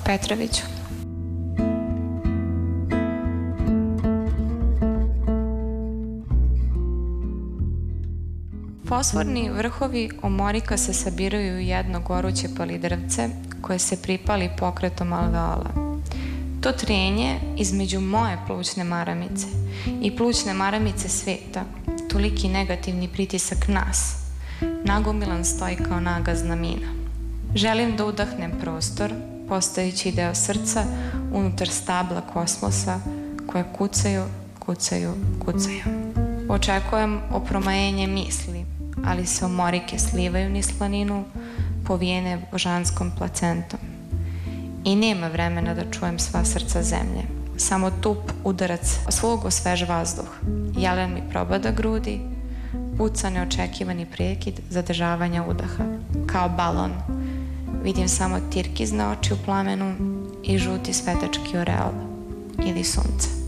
Petroviću. Fosforni vrhovi omorika se sabiraju u jedno goruće palidrvce koje se pripali pokretom alveola. To trenje između moje plućne maramice i plućne maramice sveta, toliki negativni pritisak nas, nagomilan stoji kao nagazna mina. Želim da udahnem prostor, postajući deo srca unutar stabla kosmosa koje kucaju, kucaju, kucaju. Očekujem opromajenje misli, ali se omorike slivaju niz planinu, povijene božanskom placentom. I nema vremena da čujem sva srca zemlje. Samo tup, udarac, svog osvež vazduh. Jelen mi probada grudi, puca neočekivani prekid zadržavanja udaha. Kao balon. Vidim samo tirkizne oči u plamenu i žuti svetački oreol. Ili sunce.